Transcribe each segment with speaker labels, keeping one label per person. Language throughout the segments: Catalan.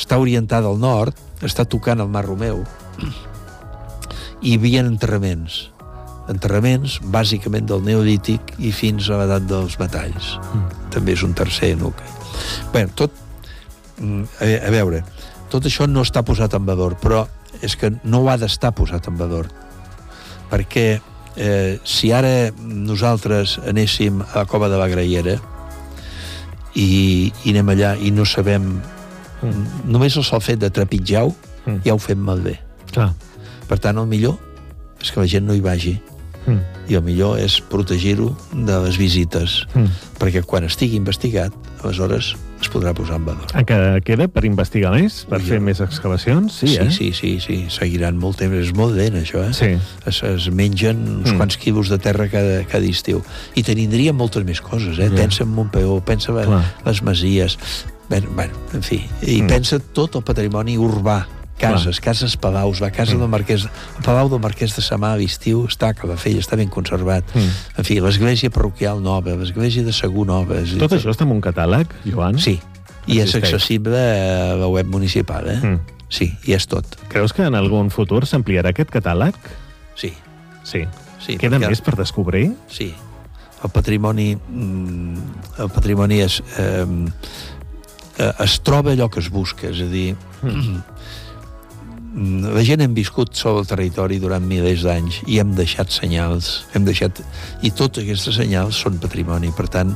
Speaker 1: està orientada al nord, està tocant el Mar Romeu, i hi havia enterraments bàsicament del Neolític i fins a l'edat dels metalls. També és un tercer nucli. Bé, a veure, tot això no està posat en valor, però és que no ha d'estar posat en valor, perquè si ara nosaltres anéssim a la Cova de la Graiera i anem allà i no sabem, només el sol fet de trepitjar-ho ja ho fem malbé. Per tant, el millor és que la gent no hi vagi, i el millor és protegir-ho de les visites, perquè quan estigui investigat, aleshores es podrà posar en valor.
Speaker 2: Encara queda per investigar més? Per fer més excavacions?
Speaker 1: Sí, seguiran molt temps. És molt dent, això,
Speaker 2: Sí.
Speaker 1: Es mengen uns quants quilos de terra cada estiu. I tindria moltes més coses, Pensa en Montpeó, pensa en les masies, en fi, i pensa tot el patrimoni urbà, cases, palaus, la casa del Marquès, el palau del Marquès de Samà a l'estiu està a Calafell, està ben conservat. En fi, l'església parroquial nova, l'església de Segur nova.
Speaker 2: Tot això està en un catàleg, Joan?
Speaker 1: Sí, i és accessible a la web municipal, Sí, i és tot.
Speaker 2: Creus que en algun futur s'ampliarà aquest catàleg?
Speaker 1: Sí.
Speaker 2: Queda més per descobrir?
Speaker 1: Sí. El patrimoni es troba allò que es busca, és a dir, la gent hem viscut sobre el territori durant milers d'anys i hem deixat senyals, i tots aquests senyals són patrimoni. Per tant,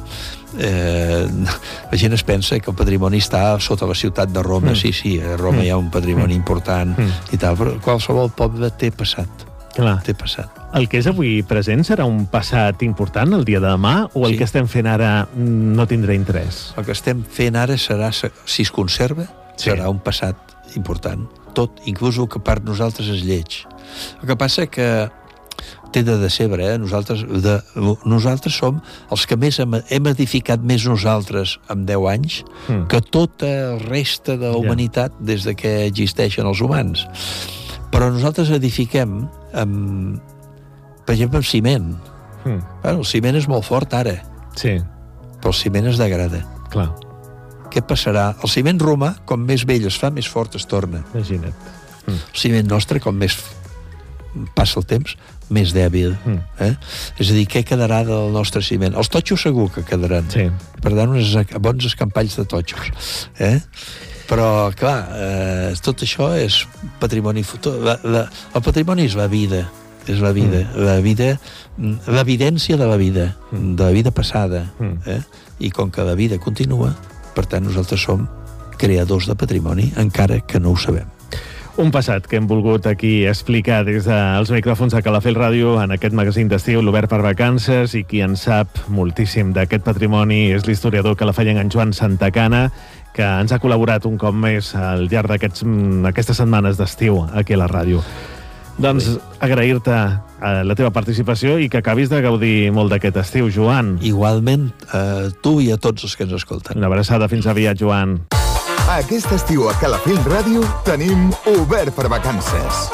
Speaker 1: la gent es pensa que el patrimoni està sota la ciutat de Roma. Sí, a Roma hi ha un patrimoni important i tal, però qualsevol poble té passat. Té passat.
Speaker 2: El que és avui present serà un passat important el dia de demà, o el que estem fent ara no tindrà interès?
Speaker 1: El que estem fent ara serà, si es conserva, serà un passat important. Tot, inclús el que per nosaltres és lleig. El que passa que té de decebre, nosaltres som els que més hem edificat més nosaltres en 10 anys que tota la resta de la humanitat des de que existeixen els humans. Però nosaltres edifiquem per exemple, amb ciment. El ciment és molt fort ara, però el ciment es degrada.
Speaker 2: Clar.
Speaker 1: Què passarà? El ciment romà, com més vell es fa, més fort es torna.
Speaker 2: Imagina't.
Speaker 1: El ciment nostre, com més passa el temps, més dèbil. És a dir, què quedarà del nostre ciment? Els totxos segur que quedaran. Per tant, uns bons escampalls de totxos. Però, clar, tot això és patrimoni futur. El patrimoni és la vida. És la vida. L'evidència de la vida passada. I com que la vida continua, per tant, nosaltres som creadors de patrimoni, encara que no ho sabem.
Speaker 2: Un passat que hem volgut aquí explicar des dels micròfons de Calafell Ràdio en aquest magazín d'estiu, l'Obert per Vacances, i qui en sap moltíssim d'aquest patrimoni és l'historiador calafellenc en Joan Santacana, que ens ha col·laborat un cop més al llarg d'aquestes setmanes d'estiu aquí a la ràdio. Doncs agrair-te la teva participació i que acabis de gaudir molt d'aquest estiu, Joan.
Speaker 1: Igualment, a tu i a tots els que ens escolten.
Speaker 2: Una abraçada, fins aviat, Joan.
Speaker 3: Aquest estiu a Calafell Ràdio tenim Obert per Vacances.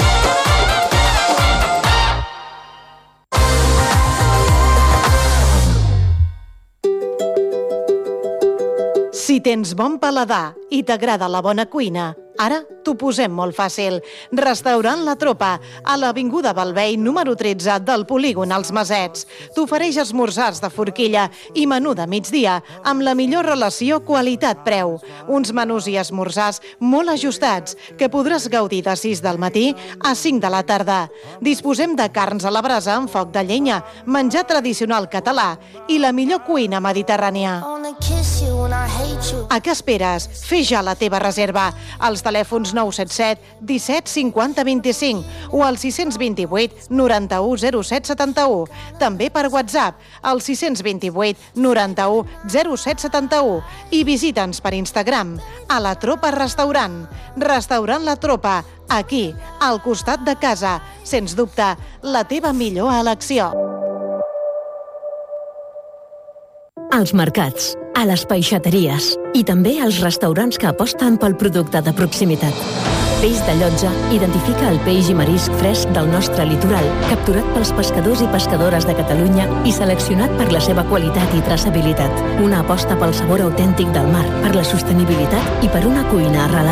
Speaker 4: Si tens bon paladar i t'agrada la bona cuina, ara t'ho posem molt fàcil. Restaurant La Tropa, a l'Avinguda Balvei, número 13 del polígon Els Masets. T'ofereix esmorzars de forquilla i menú de migdia amb la millor relació qualitat-preu. Uns menús i esmorzars molt ajustats que podràs gaudir de 6 del matí a 5 de la tarda. Disposem de carns a la brasa amb foc de llenya, menjar tradicional català i la millor cuina mediterrània. A què esperes? Fes ja la teva reserva als telèfons 977 17 50 25 o al 628 91 07 71. També per WhatsApp al 628 91 07 71 i visita'ns per Instagram a La Tropa Restaurant. Restaurant La Tropa, aquí, al costat de casa. Sens dubte, la teva millor elecció.
Speaker 5: Als mercats, a les peixateries i també als restaurants que aposten pel producte de proximitat. Peix de Llotja identifica el peix i marisc fresc del nostre litoral, capturat pels pescadors i pescadores de Catalunya i seleccionat per la seva qualitat i traçabilitat. Una aposta pel sabor autèntic del mar, per la sostenibilitat i per una cuina arrelada